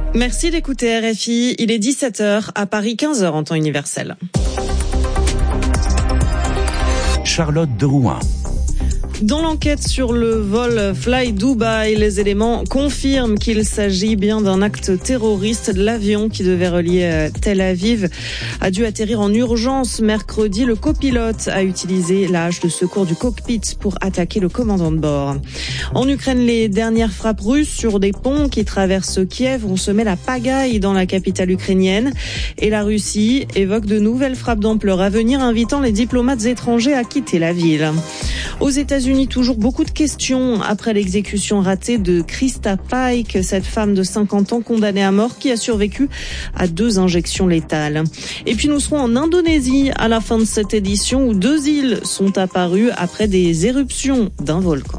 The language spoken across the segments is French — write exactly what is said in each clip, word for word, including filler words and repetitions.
Merci d'écouter R F I. Il est dix-sept heures, à Paris quinze heures en temps universel. Charlotte Drouin. Dans l'enquête sur le vol Fly Dubai, les éléments confirment qu'il s'agit bien d'un acte terroriste. L'avion qui devait relier Tel Aviv a dû atterrir en urgence mercredi. Le copilote a utilisé la hache de secours du cockpit pour attaquer le commandant de bord. En Ukraine, les dernières frappes russes sur des ponts qui traversent Kiev ont semé la pagaille dans la capitale ukrainienne. Et la Russie évoque de nouvelles frappes d'ampleur à venir, invitant les diplomates étrangers à quitter la ville. Aux États-Unis, toujours beaucoup de questions après l'exécution ratée de Krista Pike, cette femme de cinquante ans condamnée à mort qui a survécu à deux injections létales. Et puis nous serons en Indonésie à la fin de cette édition où deux îles sont apparues après des éruptions d'un volcan.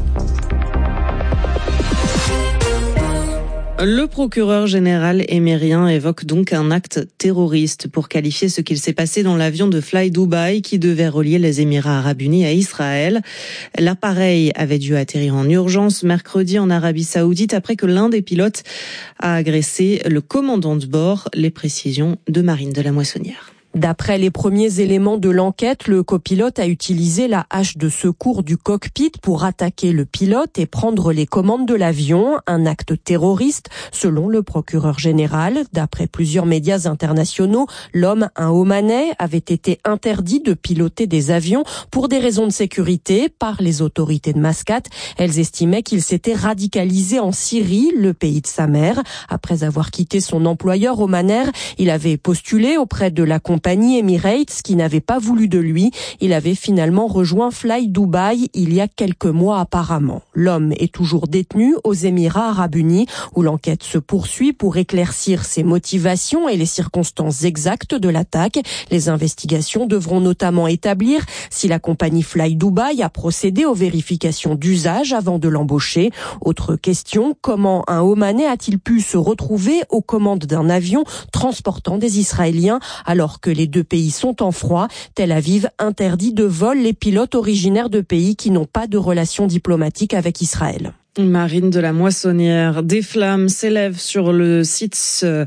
Le procureur général émirien évoque donc un acte terroriste pour qualifier ce qu'il s'est passé dans l'avion de Fly Dubai qui devait relier les Émirats arabes unis à Israël. L'appareil avait dû atterrir en urgence mercredi en Arabie saoudite après que l'un des pilotes a agressé le commandant de bord. Les précisions de Marine de la Moissonnière. D'après les premiers éléments de l'enquête, le copilote a utilisé la hache de secours du cockpit pour attaquer le pilote et prendre les commandes de l'avion, un acte terroriste selon le procureur général. D'après plusieurs médias internationaux, l'homme, un Omanais, avait été interdit de piloter des avions pour des raisons de sécurité par les autorités de Mascate. Elles estimaient qu'il s'était radicalisé en Syrie, le pays de sa mère. Après avoir quitté son employeur Omaner, il avait postulé auprès de la compagnie Emirates qui n'avait pas voulu de lui. Il avait finalement rejoint Fly Dubai il y a quelques mois apparemment. L'homme est toujours détenu aux Émirats arabes unis où l'enquête se poursuit pour éclaircir ses motivations et les circonstances exactes de l'attaque. Les investigations devront notamment établir si la compagnie Fly Dubai a procédé aux vérifications d'usage avant de l'embaucher. Autre question, comment un Omanais a-t-il pu se retrouver aux commandes d'un avion transportant des Israéliens alors que les deux pays sont en froid? Tel Aviv interdit de vol les pilotes originaires de pays qui n'ont pas de relations diplomatiques avec Israël. Marine de la Moissonnière, des flammes s'élèvent sur le site euh,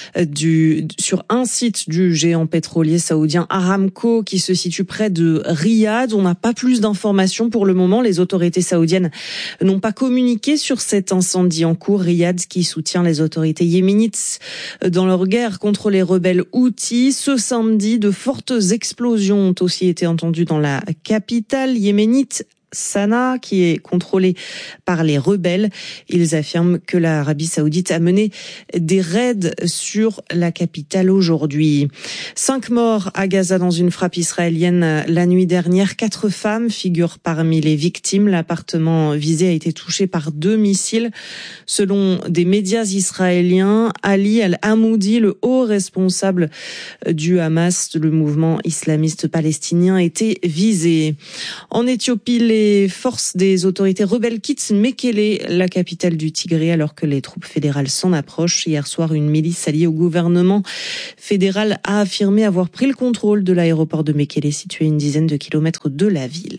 du sur un site du géant pétrolier saoudien Aramco qui se situe près de Riyad. On n'a pas plus d'informations pour le moment. Les autorités saoudiennes n'ont pas communiqué sur cet incendie en cours. Riyad qui soutient les autorités yéménites dans leur guerre contre les rebelles houthis. Ce samedi, de fortes explosions ont aussi été entendues dans la capitale yéménite, Sanaa, qui est contrôlée par les rebelles. Ils affirment que l'Arabie saoudite a mené des raids sur la capitale aujourd'hui. Cinq morts à Gaza dans une frappe israélienne la nuit dernière. Quatre femmes figurent parmi les victimes. L'appartement visé a été touché par deux missiles. Selon des médias israéliens, Ali al-Hamoudi, le haut responsable du Hamas, le mouvement islamiste palestinien, était visé. En Éthiopie, les Les forces des autorités rebelles quittent Mekele, la capitale du Tigré, alors que les troupes fédérales s'en approchent. Hier soir, une milice alliée au gouvernement fédéral a affirmé avoir pris le contrôle de l'aéroport de Mekele, situé à une dizaine de kilomètres de la ville.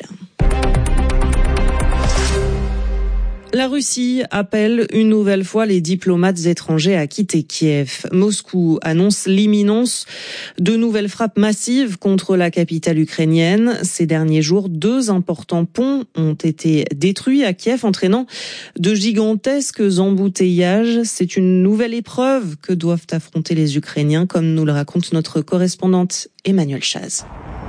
La Russie appelle une nouvelle fois les diplomates étrangers à quitter Kiev. Moscou annonce l'imminence de nouvelles frappes massives contre la capitale ukrainienne. Ces derniers jours, deux importants ponts ont été détruits à Kiev, entraînant de gigantesques embouteillages. C'est une nouvelle épreuve que doivent affronter les Ukrainiens, comme nous le raconte notre correspondante Emmanuel Chaz.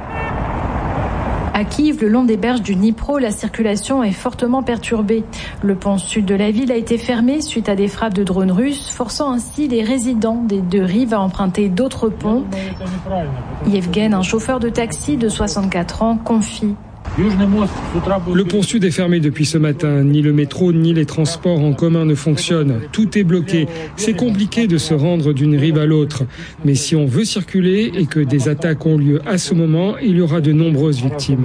À Kiev, le long des berges du Dnipro, la circulation est fortement perturbée. Le pont sud de la ville a été fermé suite à des frappes de drones russes, forçant ainsi les résidents des deux rives à emprunter d'autres ponts. Yevgen, un chauffeur de taxi de soixante-quatre ans, confie. Le pont sud est fermé depuis ce matin. Ni le métro ni les transports en commun ne fonctionnent. Tout est bloqué. C'est compliqué de se rendre d'une rive à l'autre. Mais si on veut circuler et que des attaques ont lieu à ce moment, il y aura de nombreuses victimes.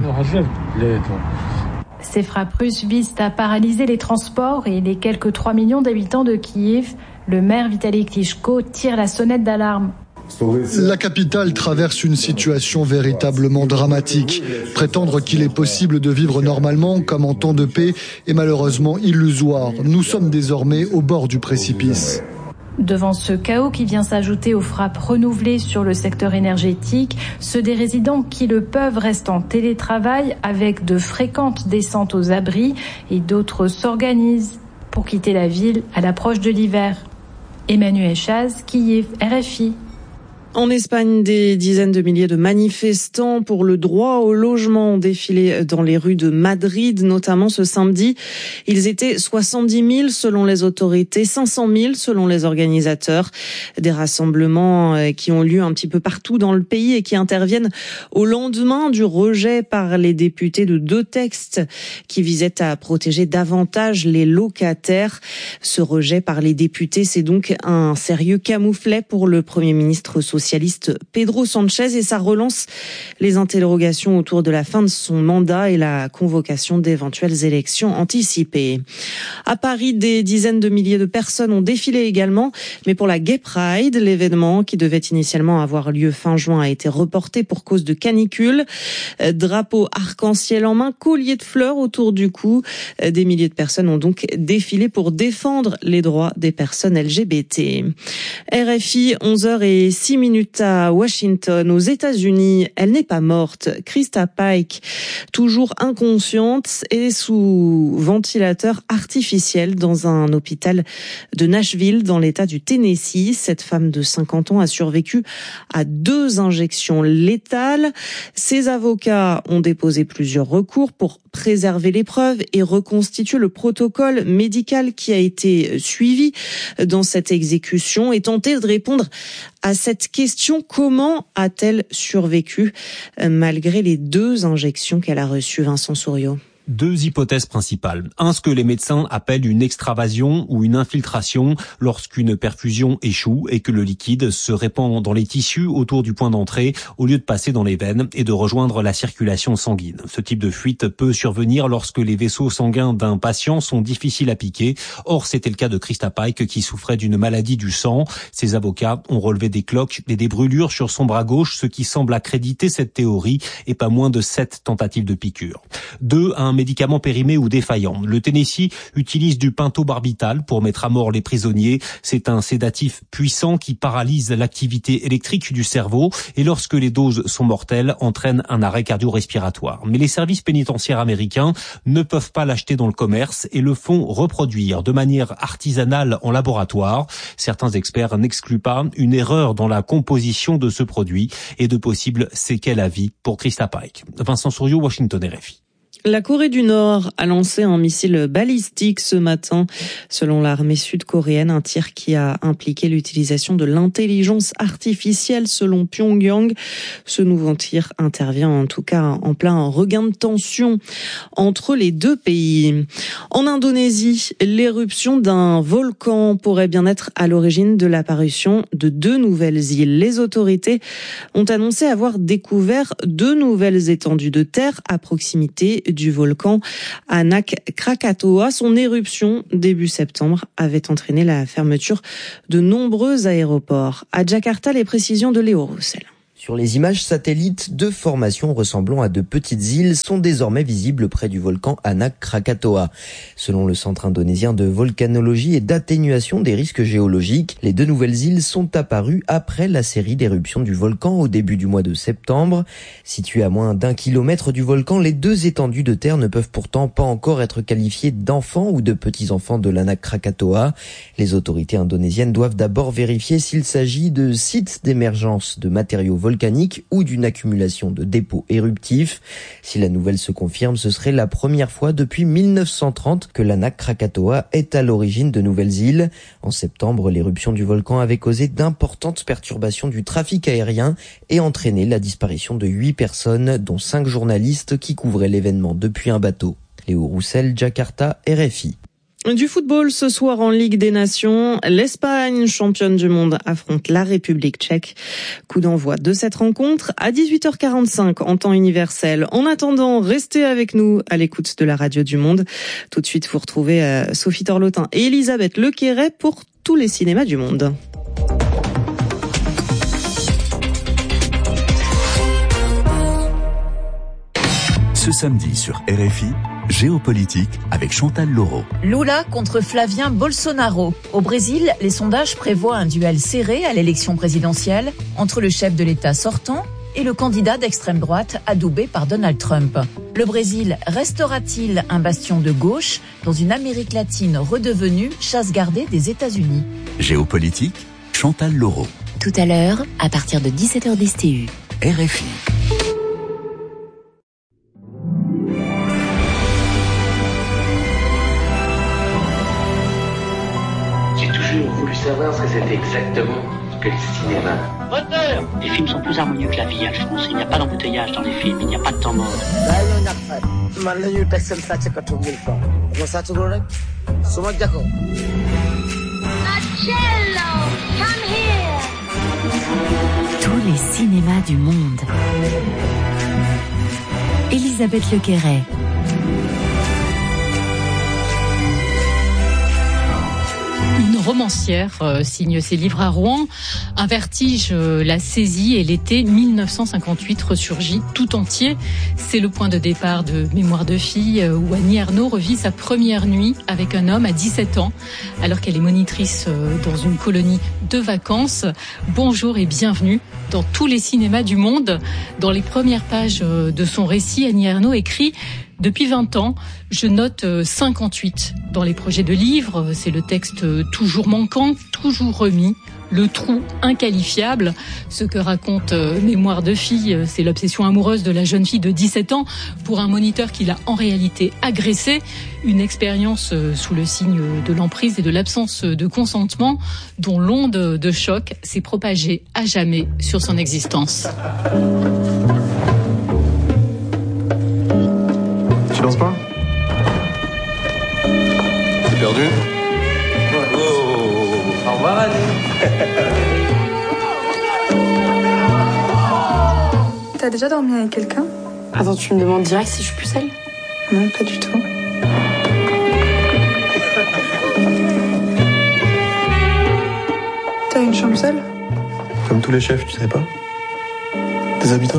Ces frappes russes visent à paralyser les transports et les quelques trois millions d'habitants de Kiev. Le maire Vitaly Klitschko tire la sonnette d'alarme. La capitale traverse une situation véritablement dramatique. Prétendre qu'il est possible de vivre normalement, comme en temps de paix, est malheureusement illusoire. Nous sommes désormais au bord du précipice. Devant ce chaos qui vient s'ajouter aux frappes renouvelées sur le secteur énergétique, ceux des résidents qui le peuvent restent en télétravail avec de fréquentes descentes aux abris et d'autres s'organisent pour quitter la ville à l'approche de l'hiver. Emmanuel Chaz, Kiev, R F I. En Espagne, des dizaines de milliers de manifestants pour le droit au logement ont défilé dans les rues de Madrid, notamment ce samedi. Ils étaient soixante-dix mille selon les autorités, cinq cent mille selon les organisateurs. Des rassemblements qui ont lieu un petit peu partout dans le pays et qui interviennent au lendemain du rejet par les députés de deux textes qui visaient à protéger davantage les locataires. Ce rejet par les députés, c'est donc un sérieux camouflet pour le Premier ministre socialiste Pedro Sánchez et ça relance les interrogations autour de la fin de son mandat et la convocation d'éventuelles élections anticipées. À Paris, des dizaines de milliers de personnes ont défilé également, mais pour la Gay Pride, l'événement qui devait initialement avoir lieu fin juin a été reporté pour cause de canicule. Drapeau arc-en-ciel en main, collier de fleurs autour du cou. Des milliers de personnes ont donc défilé pour défendre les droits des personnes L G B T. R F I, onze heures zéro six minutes à Washington, aux États-Unis. Elle n'est pas morte. Krista Pike, toujours inconsciente, est sous ventilateur artificiel dans un hôpital de Nashville, dans l'État du Tennessee. Cette femme de cinquante ans a survécu à deux injections létales. Ses avocats ont déposé plusieurs recours pour préserver les preuves et reconstituer le protocole médical qui a été suivi dans cette exécution et tenter de répondre à cette question: comment a-t-elle survécu malgré les deux injections qu'elle a reçues, Vincent Souriau? Deux hypothèses principales. Un, ce que les médecins appellent une extravasion ou une infiltration lorsqu'une perfusion échoue et que le liquide se répand dans les tissus autour du point d'entrée au lieu de passer dans les veines et de rejoindre la circulation sanguine. Ce type de fuite peut survenir lorsque les vaisseaux sanguins d'un patient sont difficiles à piquer. Or, c'était le cas de Krista Pike qui souffrait d'une maladie du sang. Ses avocats ont relevé des cloques et des brûlures sur son bras gauche, ce qui semble accréditer cette théorie et pas moins de sept tentatives de piqûre. Deux, un médicament périmé ou défaillant. Le Tennessee utilise du pentobarbital pour mettre à mort les prisonniers. C'est un sédatif puissant qui paralyse l'activité électrique du cerveau et lorsque les doses sont mortelles, entraîne un arrêt cardio-respiratoire. Mais les services pénitentiaires américains ne peuvent pas l'acheter dans le commerce et le font reproduire de manière artisanale en laboratoire. Certains experts n'excluent pas une erreur dans la composition de ce produit et de possibles séquelles à vie pour Krista Pike. Vincent Souriau, Washington, R F I. La Corée du Nord a lancé un missile balistique ce matin. Selon l'armée sud-coréenne, un tir qui a impliqué l'utilisation de l'intelligence artificielle selon Pyongyang. Ce nouveau tir intervient en tout cas en plein regain de tension entre les deux pays. En Indonésie, l'éruption d'un volcan pourrait bien être à l'origine de l'apparition de deux nouvelles îles. Les autorités ont annoncé avoir découvert deux nouvelles étendues de terre à proximité du volcan Anak Krakatoa. Son éruption début septembre avait entraîné la fermeture de nombreux aéroports. À Jakarta, les précisions de Léo Roussel. Sur les images satellites, deux formations ressemblant à de petites îles sont désormais visibles près du volcan Anak Krakatoa. Selon le Centre indonésien de volcanologie et d'atténuation des risques géologiques, les deux nouvelles îles sont apparues après la série d'éruptions du volcan au début du mois de septembre. Situées à moins d'un kilomètre du volcan, les deux étendues de terre ne peuvent pourtant pas encore être qualifiées d'enfants ou de petits-enfants de l'Anak Krakatoa. Les autorités indonésiennes doivent d'abord vérifier s'il s'agit de sites d'émergence de matériaux volcaniques volcanique ou d'une accumulation de dépôts éruptifs. Si la nouvelle se confirme, ce serait la première fois depuis mille neuf cent trente que l'Anak Krakatoa est à l'origine de nouvelles îles. En septembre, l'éruption du volcan avait causé d'importantes perturbations du trafic aérien et entraîné la disparition de huit personnes, dont cinq journalistes qui couvraient l'événement depuis un bateau. Léo Roussel, Jakarta, R F I. Du football ce soir en Ligue des Nations, l'Espagne, championne du monde, affronte la République tchèque. Coup d'envoi de cette rencontre à dix-huit heures quarante-cinq en temps universel. En attendant, restez avec nous à l'écoute de la radio du Monde. Tout de suite, vous retrouvez euh, Sophie Torlotin et Elisabeth Lequéret pour tous les cinémas du monde. Ce samedi sur R F I, Géopolitique avec Chantal Laureau. Lula contre Flavien Bolsonaro. Au Brésil, les sondages prévoient un duel serré à l'élection présidentielle entre le chef de l'État sortant et le candidat d'extrême droite adoubé par Donald Trump. Le Brésil restera-t-il un bastion de gauche dans une Amérique latine redevenue chasse gardée des États-Unis ? Géopolitique, Chantal Laureau. Tout à l'heure, à partir de dix-sept heures D S T U. R F I. J'ai toujours voulu savoir ce que c'était exactement que le cinéma. Moteur ! Les films sont plus harmonieux que la vie, Alphonse. Il n'y a pas d'embouteillage dans les films, il n'y a pas de temps mort. Tous les cinémas du monde. Elisabeth Lequeret. Une romancière euh, signe ses livres à Rouen. Un vertige euh, la saisit et l'été mille neuf cent cinquante-huit ressurgit tout entier. C'est le point de départ de Mémoire de fille euh, où Annie Ernaux revit sa première nuit avec un homme à dix-sept ans alors qu'elle est monitrice euh, dans une colonie de vacances. Bonjour et bienvenue dans tous les cinémas du monde. Dans les premières pages euh, de son récit, Annie Ernaux écrit: depuis vingt ans, je note cinquante-huit dans les projets de livres. C'est le texte toujours manquant, toujours remis, le trou inqualifiable. Ce que raconte Mémoire de fille, c'est l'obsession amoureuse de la jeune fille de dix-sept ans pour un moniteur qui l'a en réalité agressée. Une expérience sous le signe de l'emprise et de l'absence de consentement dont l'onde de choc s'est propagée à jamais sur son existence. Tu danses pas ? T'es perdu ? Oh, au revoir Annie. T'as déjà dormi avec quelqu'un ? Attends, tu me demandes direct si je suis plus seule ? Non, pas du tout. T'as une chambre seule ? Comme tous les chefs, tu sais pas ? Déshabille-toi.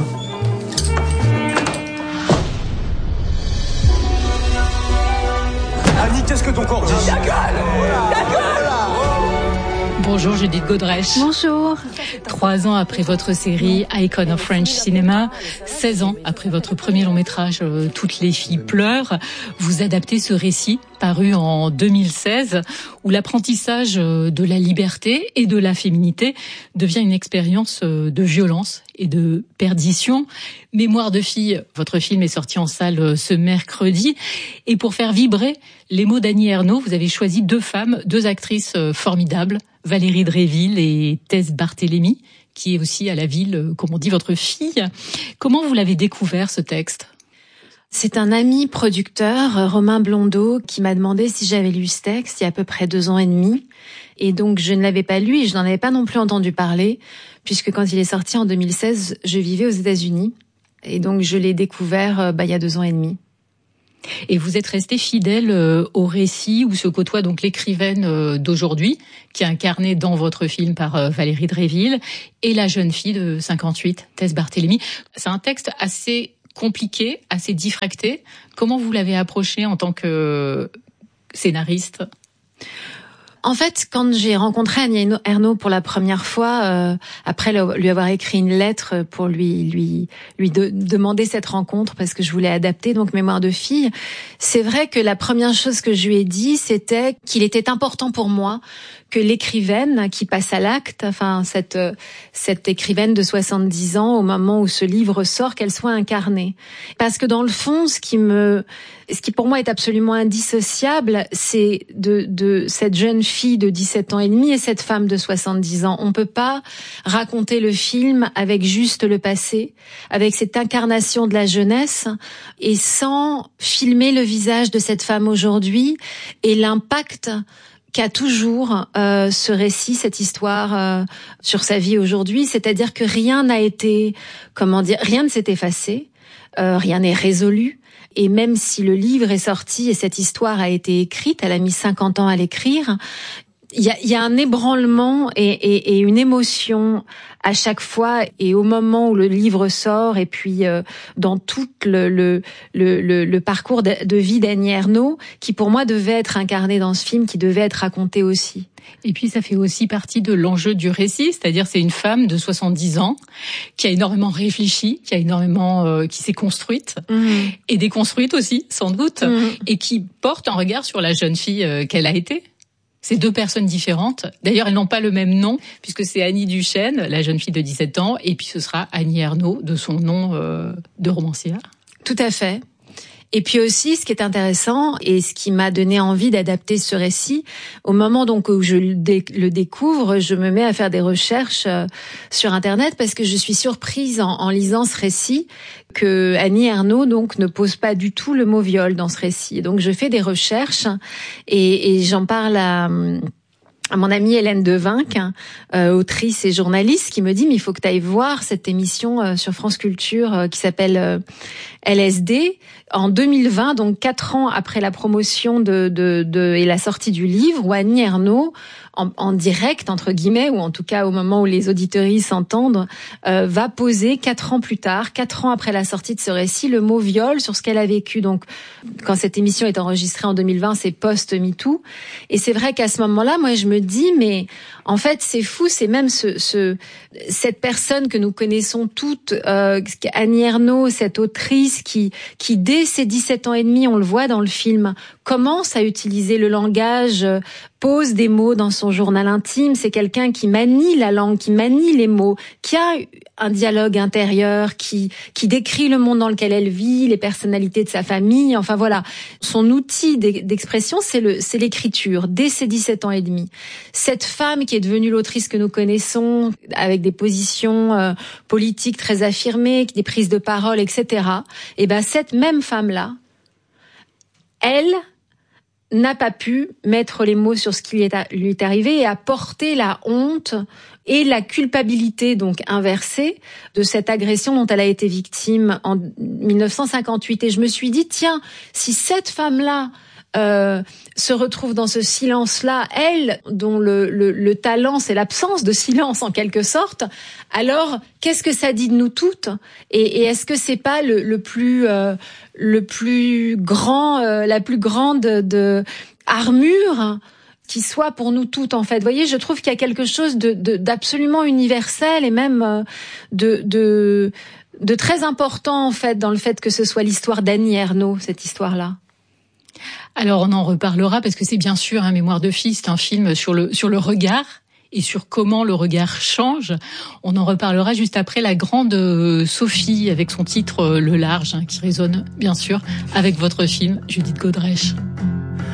Qu'est-ce que ton corps dit ? Ta gueule ! Ta gueule ! Bonjour Judith Godrèche. Bonjour. Trois ans après votre série Icon of French Cinema, seize ans après votre premier long métrage euh, Toutes les filles pleurent, vous adaptez ce récit paru en deux mille seize où l'apprentissage de la liberté et de la féminité devient une expérience de violence et de perdition. Mémoire de fille, votre film est sorti en salle ce mercredi. Et pour faire vibrer les mots d'Annie Ernaux, vous avez choisi deux femmes, deux actrices formidables, Valérie Dréville et Thès Barthélemy, qui est aussi à la ville, comme on dit, votre fille. Comment vous l'avez découvert, ce texte ? C'est un ami producteur, Romain Blondeau, qui m'a demandé si j'avais lu ce texte il y a à peu près deux ans et demi. Et donc, je ne l'avais pas lu et je n'en avais pas non plus entendu parler, puisque quand il est sorti en deux mille seize, je vivais aux États-Unis. Et donc, je l'ai découvert bah, il y a deux ans et demi. Et vous êtes resté fidèle euh, au récit où se côtoie donc l'écrivaine euh, d'aujourd'hui, qui est incarnée dans votre film par euh, Valérie Dréville, et la jeune fille de cinquante-huit, Thès Barthélemy. C'est un texte assez compliqué, assez diffracté. Comment vous l'avez approché en tant que scénariste ? En fait, quand j'ai rencontré Annie Ernaux pour la première fois, euh, après lui avoir écrit une lettre pour lui lui lui de, demander cette rencontre parce que je voulais adapter donc Mémoire de fille, c'est vrai que la première chose que je lui ai dit, c'était qu'il était important pour moi que l'écrivaine qui passe à l'acte, enfin cette cette écrivaine de soixante-dix ans au moment où ce livre sort, qu'elle soit incarnée. Parce que dans le fond, ce qui me ce qui pour moi est absolument indissociable, c'est de de cette jeune fille de dix-sept ans et demi et cette femme de soixante-dix ans. On peut pas raconter le film avec juste le passé, avec cette incarnation de la jeunesse et sans filmer le visage de cette femme aujourd'hui et l'impact qu'a toujours euh, ce récit, cette histoire euh, sur sa vie aujourd'hui, c'est-à-dire que rien n'a été, comment dire, rien ne s'est effacé, euh, rien n'est résolu. Et même si le livre est sorti et cette histoire a été écrite, elle a mis cinquante ans à l'écrire, il y a, il y a un ébranlement et, et, et une émotion à chaque fois, et au moment où le livre sort, et puis euh, dans tout le, le, le, le, le parcours de, de vie d'Annie Ernaux, qui pour moi devait être incarné dans ce film, qui devait être raconté aussi. Et puis ça fait aussi partie de l'enjeu du récit, c'est-à-dire c'est une femme de soixante-dix ans qui a énormément réfléchi, qui a énormément euh, qui s'est construite mmh. et déconstruite aussi sans doute, mmh. et qui porte un regard sur la jeune fille euh, qu'elle a été. C'est deux personnes différentes. D'ailleurs, elles n'ont pas le même nom, puisque c'est Annie Duchesne, la jeune fille de dix-sept ans, et puis ce sera Annie Ernaux, de son nom euh, de romancière. Tout à fait. Et puis aussi, ce qui est intéressant et ce qui m'a donné envie d'adapter ce récit, au moment donc où je le découvre, je me mets à faire des recherches sur Internet parce que je suis surprise en, en lisant ce récit que Annie Ernaux donc ne pose pas du tout le mot viol dans ce récit. Donc je fais des recherches et, et j'en parle à à mon amie Hélène Devinck, euh, autrice et journaliste, qui me dit mais il faut que tu ailles voir cette émission euh, sur France Culture euh, qui s'appelle euh, L S D en deux mille vingt, donc quatre ans après la promotion de, de, de et la sortie du livre, où Annie Ernaux, en, en direct entre guillemets, ou en tout cas au moment où les auditeuristes s'entendent, euh, va poser quatre ans plus tard, quatre ans après la sortie de ce récit, le mot viol sur ce qu'elle a vécu. Donc quand cette émission est enregistrée en deux mille vingt, c'est post-MeToo, et c'est vrai qu'à ce moment-là, moi je me dis mais en fait c'est fou, c'est même ce, ce cette personne que nous connaissons toutes, euh, Annie Ernaux, cette autrice qui qui dès ses dix-sept ans et demi, on le voit dans le film, commence à utiliser le langage, pose des mots dans son journal intime. C'est quelqu'un qui manie la langue, qui manie les mots, qui a un dialogue intérieur, qui qui décrit le monde dans lequel elle vit, les personnalités de sa famille. Enfin voilà, son outil d'expression, c'est le c'est l'écriture dès ses dix-sept ans et demi. Cette femme qui est devenue l'autrice que nous connaissons, avec des positions euh, politiques très affirmées, des prises de parole, et cetera. Et ben cette même femme-là, elle n'a pas pu mettre les mots sur ce qui lui est, lui est arrivé et a porté la honte et la culpabilité donc inversée de cette agression dont elle a été victime en dix-neuf cent cinquante-huit. Et je me suis dit, tiens, si cette femme-là euh, se retrouve dans ce silence-là, elle, dont le, le, le talent, c'est l'absence de silence en quelque sorte, alors qu'est-ce que ça dit de nous toutes ? Et, et est-ce que c'est pas le, le plus euh, le plus grand, euh, la plus grande de armure qui soit pour nous toutes en fait. Vous voyez, je trouve qu'il y a quelque chose de, de d'absolument universel et même euh, de de de très important en fait dans le fait que ce soit l'histoire d'Annie Ernaux, cette histoire-là. Alors on en reparlera parce que c'est bien sûr un Mémoire de fille, c'est un film sur le sur le regard et sur comment le regard change. On en reparlera juste après la grande Sophie avec son titre Le Large, hein, qui résonne bien sûr avec votre film Judith Godrèche.